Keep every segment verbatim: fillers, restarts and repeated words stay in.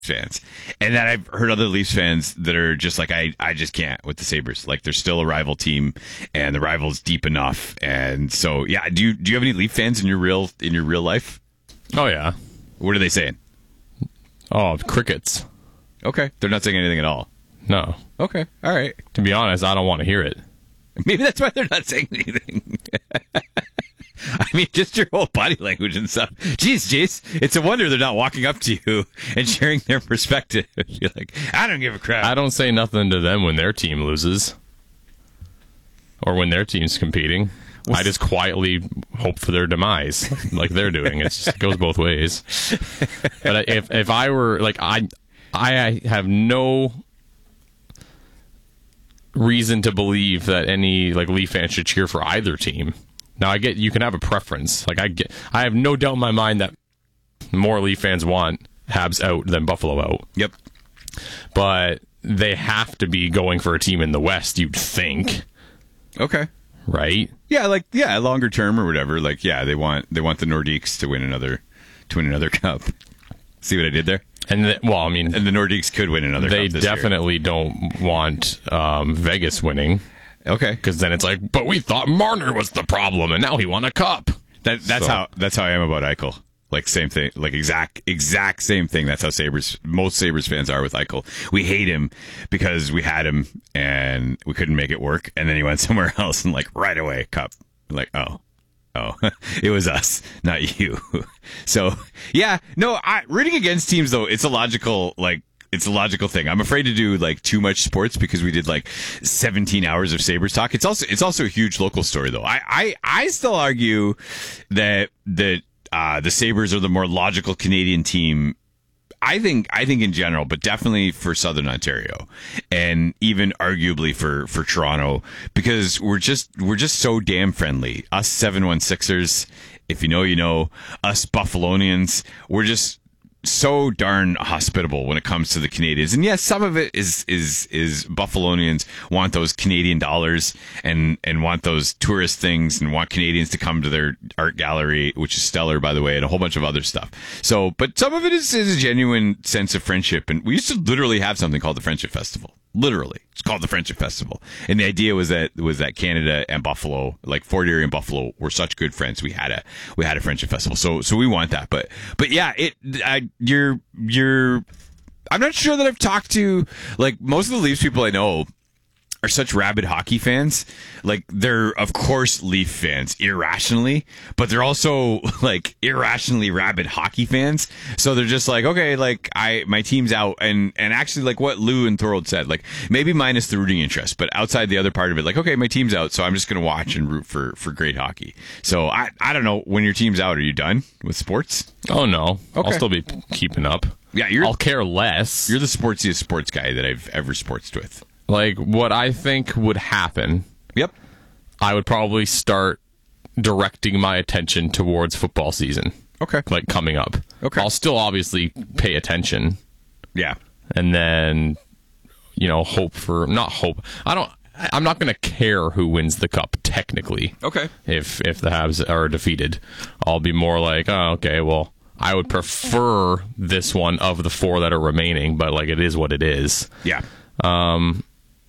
fans. And then I've heard other Leafs fans that are just like, I, I just can't with the Sabres. Like, they're still a rival team, and the rival's deep enough. And so, yeah, do you do you have any Leaf fans in your real in your real life? Oh, yeah. What are they saying? Oh, crickets. Okay. They're not saying anything at all. No. Okay. All right. To be honest, I don't want to hear it. Maybe that's why they're not saying anything. I mean, just your whole body language and stuff. Jeez, Jace, it's a wonder they're not walking up to you and sharing their perspective. You're like, I don't give a crap. I don't say nothing to them when their team loses or when their team's competing. Well, I just quietly hope for their demise, like they're doing. It just goes both ways. But if if I were like I, I have no reason to believe that any like Leaf fan should cheer for either team. Now I get you can have a preference. Like I get, I have no doubt in my mind that more Leaf fans want Habs out than Buffalo out. Yep. But they have to be going for a team in the West, you'd think. Okay. Right? Yeah, like yeah, longer term or whatever. Like yeah, they want they want the Nordiques to win another to win another cup. See what I did there? And the, well, I mean, and the Nordiques could win another. They cup this definitely year. don't want um, Vegas winning. Okay, because then it's like, but we thought Marner was the problem, and now he won a cup. That that's so. how that's how I am about Eichel. Like same thing, like exact exact same thing. That's how Sabres most Sabres fans are with Eichel. We hate him because we had him and we couldn't make it work, and then he went somewhere else and like right away cup. Like oh. Oh, it was us, not you. So, yeah, no, I, rooting against teams, though, it's a logical, like, it's a logical thing. I'm afraid to do, like, too much sports because we did, like, seventeen hours of Sabres talk. It's also, it's also a huge local story, though. I, I, I still argue that, that, uh, the Sabres are the more logical Canadian team. I think, I think in general, but definitely for Southern Ontario and even arguably for, for Toronto, because we're just, we're just so damn friendly. Us seven one sixers, if you know, you know, us Buffalonians, we're just so darn hospitable when it comes to the Canadians. And yes, some of it is, is, is Buffalonians want those Canadian dollars and, and want those tourist things and want Canadians to come to their art gallery, which is stellar, by the way, and a whole bunch of other stuff. So, but some of it is, is a genuine sense of friendship. And we used to literally have something called the Friendship Festival. Literally. It's called the Friendship Festival. And the idea was that was that Canada and Buffalo, like Fort Erie and Buffalo, were such good friends. We had a we had a Friendship Festival. So so we want that. But but yeah, it I, you're you're I'm not sure that I've talked to like most of the Leafs people I know are such rabid hockey fans. Like they're of course Leaf fans irrationally, but they're also like irrationally rabid hockey fans. So they're just like, okay, like I my team's out, and and actually like what Lou and Thorold said, like maybe minus the rooting interest, but outside the other part of it, like okay, my team's out, so I'm just gonna watch and root for for great hockey. So I I don't know, when your team's out, are you done with sports? Oh no, okay. I'll still be keeping up. Yeah, you're. I'll care less. You're the sportsiest sports guy that I've ever sportsed with. Like, what I think would happen, yep, I would probably start directing my attention towards football season. Okay. Like, coming up. Okay. I'll still obviously pay attention. Yeah. And then, you know, hope for, not hope, I don't, I'm not going to care who wins the cup, technically. Okay. If, if the Habs are defeated. I'll be more like, oh, okay, well, I would prefer this one of the four that are remaining, but, like, it is what it is. Yeah. Um...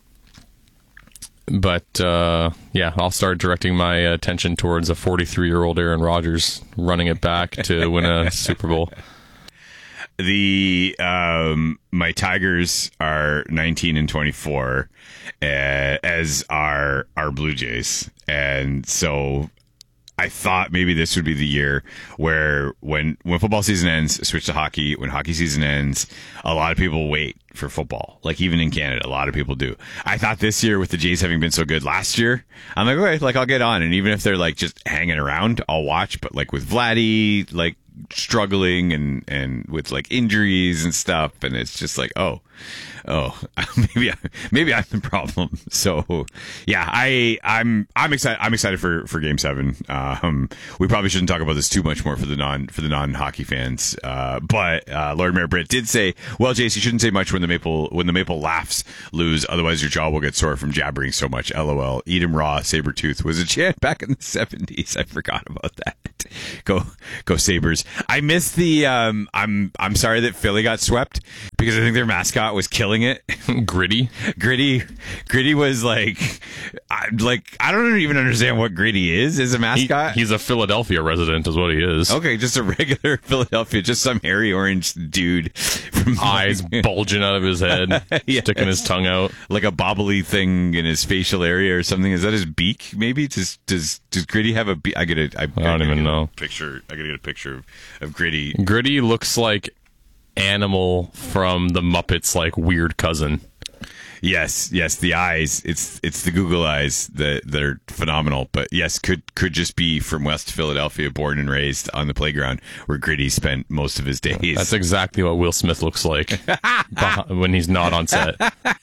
But, uh, yeah, I'll start directing my attention towards a forty-three-year-old Aaron Rodgers running it back to win a Super Bowl. The um, my Tigers are nineteen and twenty-four, uh, as are our Blue Jays. And so I thought maybe this would be the year where when, when football season ends, switch to hockey. When hockey season ends, a lot of people wait for football. Like even in Canada, a lot of people do. I thought this year with the Jays having been so good last year, I'm like, okay, like I'll get on. And even if they're like just hanging around, I'll watch. But like with Vladdy, like struggling and, and with like injuries and stuff. And it's just like, oh, oh, maybe, I, maybe I'm the problem. So yeah, I, I'm, I'm excited. I'm excited for, for game seven. Um, we probably shouldn't talk about this too much more for the non, for the non hockey fans. Uh, but, uh, Lord Mayor Britt did say, well, Jace, you shouldn't say much when the Maple, when the Maple laughs lose. Otherwise your jaw will get sore from jabbering so much. LOL. Eat 'em raw. Sabretooth was a chant back in the seventies. I forgot about that. Go, go Sabres. I miss the. Um, I'm I'm sorry that Philly got swept because I think their mascot was killing it. Gritty. Gritty, Gritty was like, I, like I don't even understand what Gritty is as a He, mascot. he's a Philadelphia resident, is what he is. Okay, just a regular Philadelphia, just some hairy orange dude from Eyes bulging out of his head, Yes. sticking his tongue out. like a bobbly thing in his facial area or something. Is that his beak? Maybe does does does Gritty have a beak? I gotta. I, I don't even know. Picture. I gotta get a picture of, of Gritty. Gritty looks like Animal from the Muppets, like weird cousin. Yes, yes, the eyes. It's it's the Google eyes that they're phenomenal. But yes, could could just be from West Philadelphia, born and raised on the playground where Gritty spent most of his days. That's exactly what Will Smith looks like beh- when he's not on set.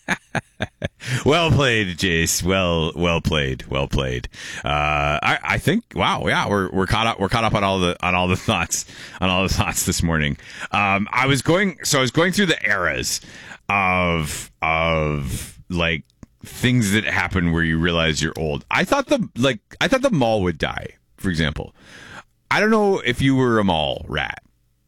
Well played, Jace. Well, well played. Well played. Uh, I, I think. Wow. Yeah, we're we're caught up. We're caught up on all the on all the thoughts on all the thoughts this morning. Um, I was going. So I was going through the eras of of like things that happen where you realize you're old. I thought the like I thought the mall would die. For example, I don't know if you were a mall rat.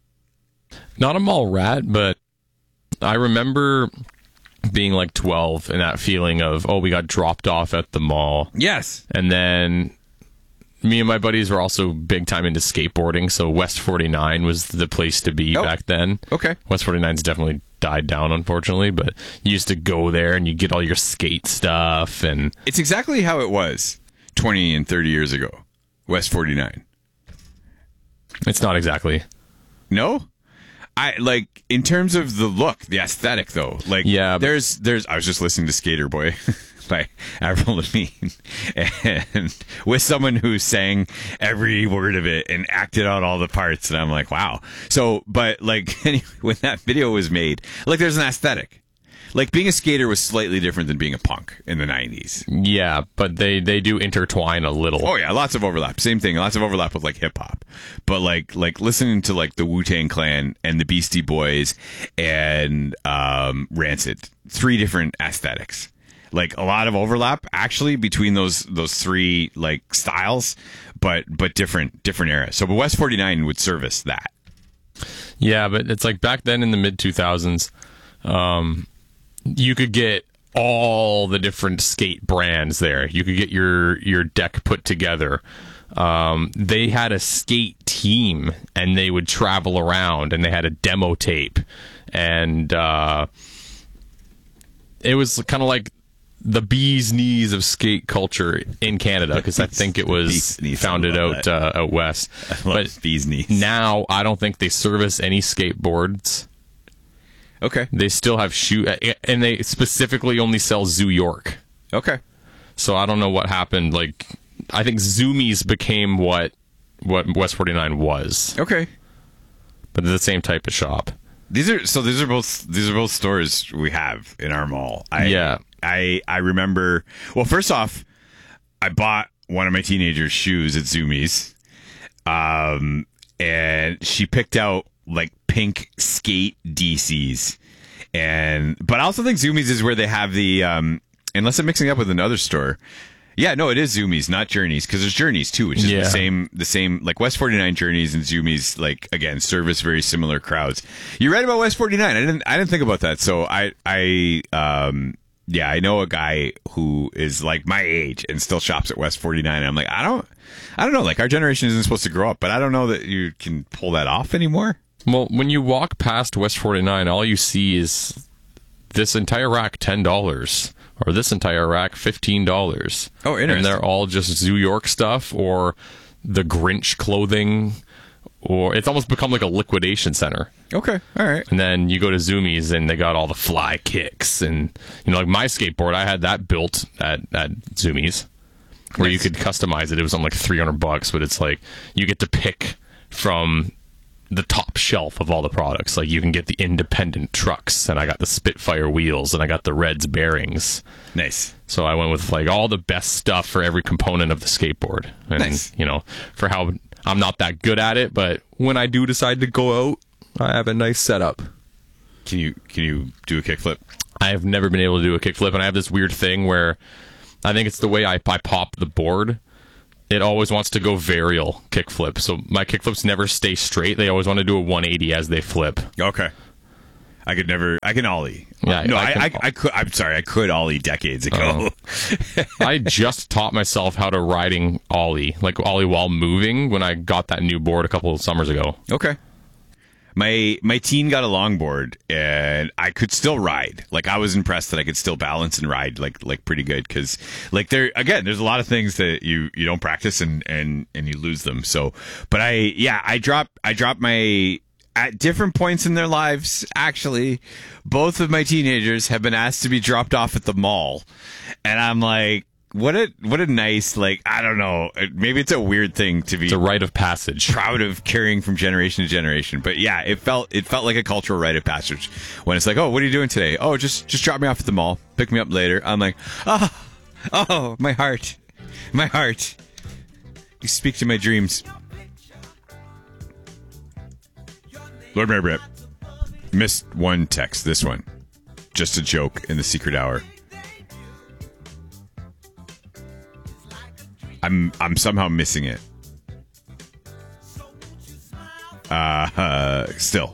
Not a mall rat, but I remember being like twelve and that feeling of, oh, we got dropped off at the mall. Yes. And then me and my buddies were also big time into skateboarding, so West forty-nine was the place to be Oh. back then. Okay. West forty-nine's definitely died down, unfortunately, but you used to go there and you get all your skate stuff. And It's exactly how it was twenty and thirty years ago. West forty-nine. it's not exactly. No? I like in terms of the look, the aesthetic though. Like Yeah, but- there's there's I was just listening to Skater Boy by Avril Lavigne and with someone who sang every word of it and acted out all the parts, and I'm like, wow. So but like anyway, when that video was made, like there's an aesthetic. Like being a skater was slightly different than being a punk in the nineties. Yeah, but they, they do intertwine a little. Oh yeah, lots of overlap. Same thing. Lots of overlap with like hip hop, but like like listening to like the Wu-Tang Clan and the Beastie Boys and um, Rancid, three different aesthetics. Like a lot of overlap actually between those those three like styles, but but different different eras. So, but West forty-nine would service that. Yeah, but it's like back then in the mid two thousands, um, you could get all the different skate brands there. You could get your your deck put together. Um, they had a skate team, and they would travel around, and they had a demo tape, and uh, it was kind of like the bee's knees of skate culture in Canada, because I think it was Bee's knees, founded I love out that. uh, out west. Love But bees knees. now I don't think they service any skateboards. Okay. They still have shoe, and they specifically only sell Zoo York. Okay. So I don't know what happened. Like, I think Zoomies became what what West forty-nine was, Okay. but they're the same type of shop. These are so. These are both. These are both stores we have in our mall. I, Yeah. I I remember. Well, first off, I bought one of my teenagers' shoes at Zoomies, um, and she picked out like pink skate D Cs, and but I also think Zoomies is where they have the um, unless I'm mixing up with another store. Yeah, no, it is Zoomies, not Journeys, because there's Journeys too, which is Yeah. the same, the same, like West forty-nine Journeys and Zoomies, like again, service very similar crowds. You're right about West forty-nine. I didn't, I didn't think about that. So I, I, um, yeah, I know a guy who is like my age and still shops at West forty-nine. And I'm like, I don't, I don't know. Like our generation isn't supposed to grow up, but I don't know that you can pull that off anymore. Well, when you walk past West forty-nine, all you see is this entire rack ten dollars, or this entire rack fifteen dollars. Oh, interesting. And they're all just Zoo York stuff, or the Grinch clothing, or it's almost become like a liquidation center. Okay. All right. And then you go to Zoomies and they got all the fly kicks, and you know, like my skateboard, I had that built at at Zoomies, where you Nice. could customize it. It was on like three hundred bucks, but it's like you get to pick from the top shelf of all the products. Like you can get the independent trucks, and I got the Spitfire wheels, and I got the Reds bearings. Nice. So I went with like all the best stuff for every component of the skateboard. And Nice. you know, for how I'm not that good at it, but when I do decide to go out, I have a nice setup. Can you, can you do a kickflip? I have never been able to do a kickflip, and I have this weird thing where I think it's the way I, I pop the board. it always wants to go varial kickflip. So my kickflips never stay straight. They always want to do a one eighty as they flip. Okay. I could never. I can ollie. Yeah, no, I I, can- I, I could. I'm sorry. I could ollie decades ago. I just taught myself how to riding ollie, like ollie while moving, when I got that new board a couple of summers ago. Okay. My my teen got a longboard, and I could still ride. Like, I was impressed that I could still balance and ride like like pretty good. Because like there again, there's a lot of things that you, you don't practice and, and, and you lose them. So, but I yeah I dropped I dropped my. At different points in their lives, actually, both of my teenagers have been asked to be dropped off at the mall. And I'm like, what a what a nice, like, I don't know, maybe it's a weird thing to be It's a rite of passage. proud of carrying from generation to generation. But yeah, it felt it felt like a cultural rite of passage when it's like, oh, what are you doing today? Oh, just just drop me off at the mall, pick me up later. I'm like, oh, oh, my heart, my heart. You speak to my dreams. Lord Mayor Brett missed one text. This one, just a joke in the secret hour. I'm I'm somehow missing it. Uh, uh still.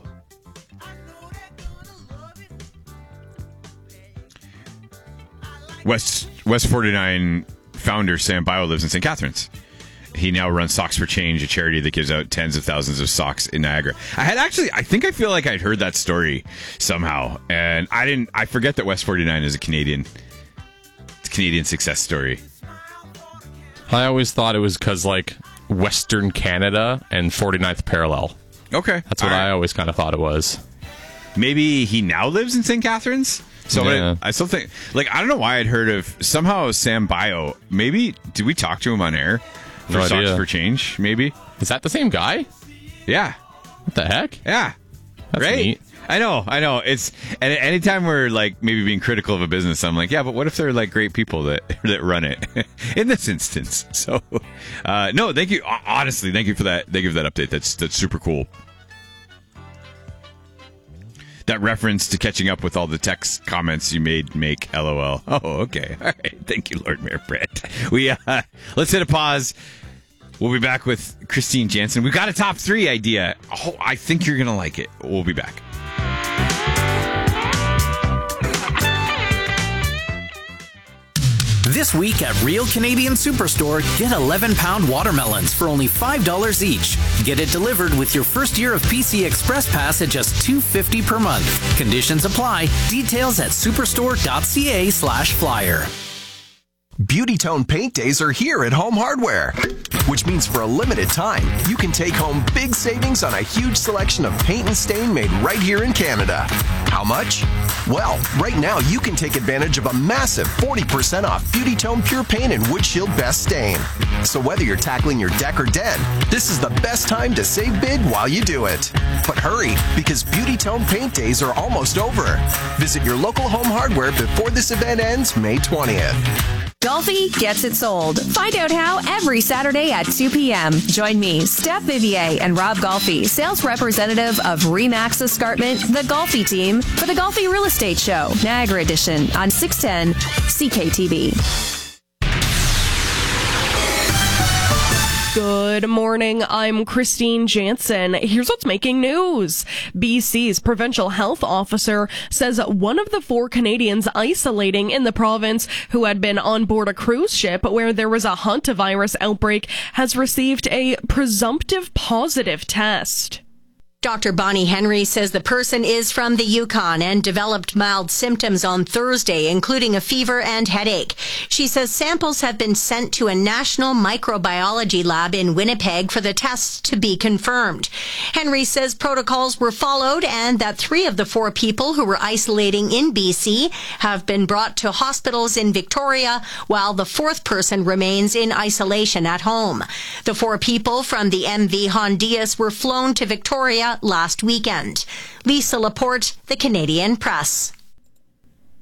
West West forty-nine founder Sam Bio lives in Saint Catharines. He now runs Socks for Change, a charity that gives out tens of thousands of socks in Niagara. I had actually, I think I feel like I'd heard that story somehow, and I didn't. I forget that West forty-nine is a Canadian, it's a Canadian success story. I always thought it was because, like, Western Canada and forty-ninth parallel. Okay, That's what all right. I always kind of thought it was. Maybe he now lives in Saint Catharines. So Yeah. I, I still think, like, I don't know why I'd heard of somehow Sam Bio. Maybe did we talk to him on air for No Socks idea. for Change? Maybe. Is that the same guy? Yeah. What the heck? Yeah. That's right? neat. I know, I know. It's and anytime we're like maybe being critical of a business, I'm like, yeah, but what if they're like great people that that run it in this instance? So, uh, no, thank you. Honestly, thank you for that. Thank you for that update. That's that's super cool. That reference to catching up with all the text comments you made make LOL. Oh, okay. All right. Thank you, Lord Mayor Brett. We uh, let's hit a pause. We'll be back with Christine Jansen. We've got a top three idea. Oh, I think you're gonna like it. We'll be back. This week at Real Canadian Superstore, get eleven pound watermelons for only five dollars each. Get it delivered with your first year of P C Express Pass at just two dollars and fifty cents per month. Conditions apply. Details at superstore.ca slash flyer. Beauty Tone Paint Days are here at Home Hardware, which means for a limited time, you can take home big savings on a huge selection of paint and stain made right here in Canada. How much? Well, right now you can take advantage of a massive forty percent off Beauty Tone Pure Paint and Wood Shield Best Stain. So whether you're tackling your deck or den, this is the best time to save big while you do it. But hurry, because Beauty Tone Paint Days are almost over. Visit your local Home Hardware before this event ends May twentieth. Golfi gets it sold. Find out how every Saturday at two p.m. Join me, Steph Vivier, and Rob Golfi, sales representative of Remax Escarpment, the Golfi team, for the Golfi Real Estate Show, Niagara Edition, on six ten C K T V. Good morning. I'm Christine Jansen. Here's what's making news. B C's provincial health officer says one of the four Canadians isolating in the province who had been on board a cruise ship where there was a hantavirus outbreak has received a presumptive positive test. Doctor Bonnie Henry says the person is from the Yukon and developed mild symptoms on Thursday, including a fever and headache. She says samples have been sent to a national microbiology lab in Winnipeg for the tests to be confirmed. Henry says protocols were followed and that three of the four people who were isolating in B C have been brought to hospitals in Victoria, while the fourth person remains in isolation at home. The four people from the M V Hondias were flown to Victoria last weekend. Lisa Laporte, The Canadian Press.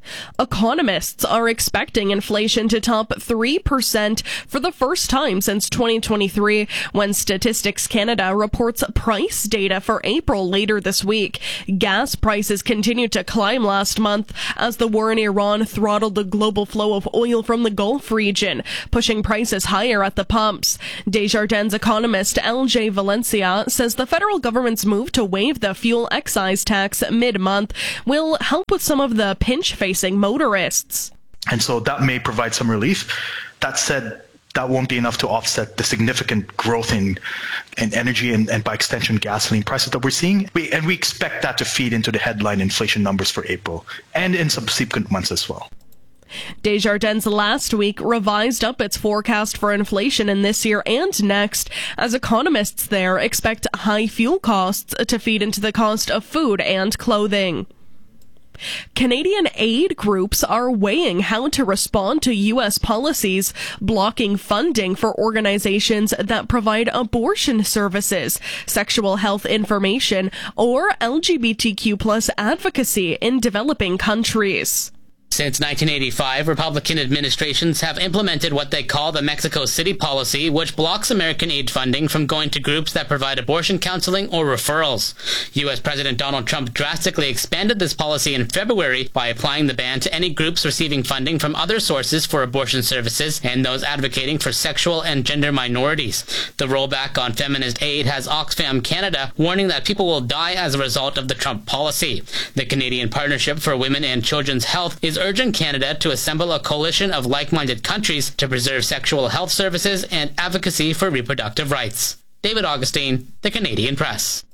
Economists are expecting inflation to top three percent for the first time since twenty twenty-three, when Statistics Canada reports price data for April later this week. Gas prices continued to climb last month as the war in Iran throttled the global flow of oil from the Gulf region, pushing prices higher at the pumps. Desjardins economist L J Valencia says the federal government's move to waive the fuel excise tax mid-month will help with some of the pinch facing motorists. And so that may provide some relief. That said, that won't be enough to offset the significant growth in, in energy and, and by extension gasoline prices that we're seeing. We, and we expect that to feed into the headline inflation numbers for April and in subsequent months as well. Desjardins last week revised up its forecast for inflation in this year and next, as economists there expect high fuel costs to feed into the cost of food and clothing. Canadian aid groups are weighing how to respond to U S policies blocking funding for organizations that provide abortion services, sexual health information, or L G B T Q plus advocacy in developing countries. Since nineteen eighty-five, Republican administrations have implemented what they call the Mexico City policy, which blocks American aid funding from going to groups that provide abortion counseling or referrals. U S President Donald Trump drastically expanded this policy in February by applying the ban to any groups receiving funding from other sources for abortion services and those advocating for sexual and gender minorities. The rollback on feminist aid has Oxfam Canada warning that people will die as a result of the Trump policy. The Canadian Partnership for Women and Children's Health is urging Canada to assemble a coalition of like-minded countries to preserve sexual health services and advocacy for reproductive rights. David Augustine, The Canadian Press.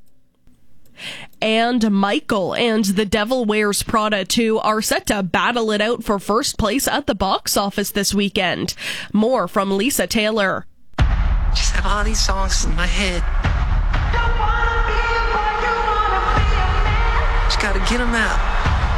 And Michael and The Devil Wears Prada two are set to battle it out for first place at the box office this weekend. More from Lisa Taylor. Just have all these songs in my head. Don't wanna be a boy, don't wanna be a man. Just gotta get them out.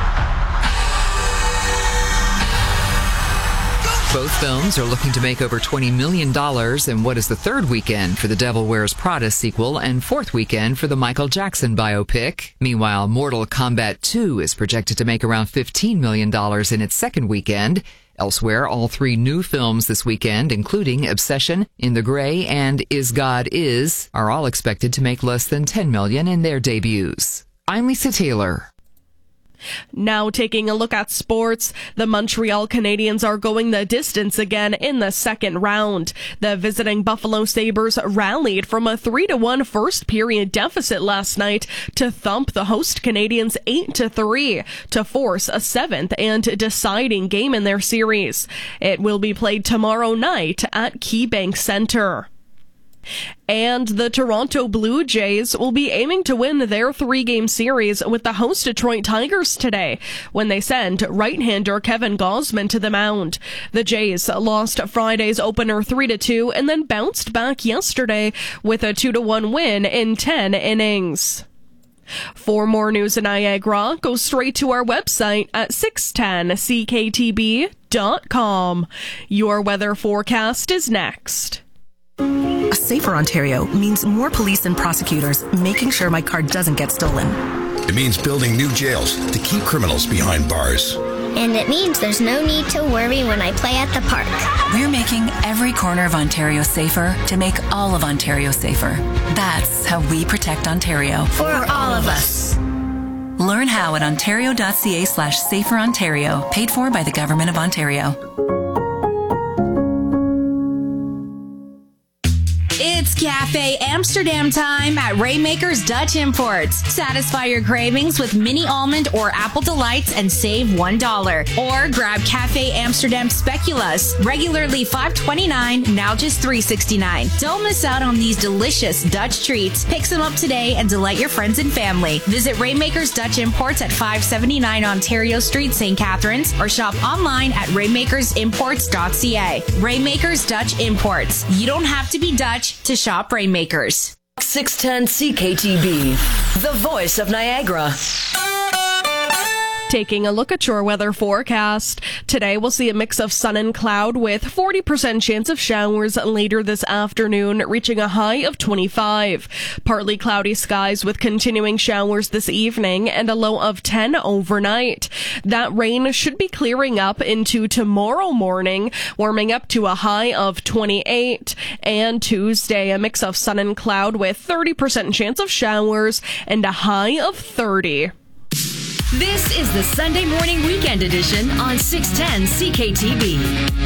Both films are looking to make over twenty million dollars in what is the third weekend for the Devil Wears Prada sequel and fourth weekend for the Michael Jackson biopic. Meanwhile, Mortal Kombat two is projected to make around fifteen million dollars in its second weekend. Elsewhere, all three new films this weekend, including Obsession, In the Gray, and Is God Is, are all expected to make less than ten million dollars in their debuts. I'm Lisa Taylor. Now taking a look at sports, the Montreal Canadiens are going the distance again in the second round. The visiting Buffalo Sabres rallied from a three to one first period deficit last night to thump the host Canadiens eight to three to force a seventh and deciding game in their series. It will be played tomorrow night at KeyBank Center. And the Toronto Blue Jays will be aiming to win their three-game series with the host Detroit Tigers today when they send right-hander Kevin Gausman to the mound. The Jays lost Friday's opener three to two and then bounced back yesterday with a two to one win in ten innings. For more news in Niagara, go straight to our website at six ten C K T B dot com. Your weather forecast is next. A safer Ontario means more police and prosecutors making sure my car doesn't get stolen. It means building new jails to keep criminals behind bars. And it means there's no need to worry when I play at the park. We're making every corner of Ontario safer to make all of Ontario safer. That's how we protect Ontario. For all of us. Learn how at ontario.ca slash safer Ontario. Paid for by the Government of Ontario. It's Cafe Amsterdam time at Rainmakers Dutch Imports. Satisfy your cravings with mini almond or apple delights and save one dollar. Or grab Cafe Amsterdam Speculas, regularly five twenty-nine, now just three sixty-nine. Don't miss out on these delicious Dutch treats. Pick some up today and delight your friends and family. Visit Rainmakers Dutch Imports at five seventy-nine Ontario Street, Saint Catharines, or shop online at rainmakers imports dot c a. Rainmakers Dutch Imports. You don't have to be Dutch to shop Rainmakers. six ten C K T B, the voice of Niagara. Taking a look at your weather forecast. Today we'll see a mix of sun and cloud with forty percent chance of showers later this afternoon, reaching a high of twenty-five. Partly cloudy skies with continuing showers this evening and a low of ten overnight. That rain should be clearing up into tomorrow morning, warming up to a high of twenty-eight. And Tuesday, a mix of sun and cloud with thirty percent chance of showers and a high of thirty. This is the Sunday Morning Weekend Edition on six ten C K T V.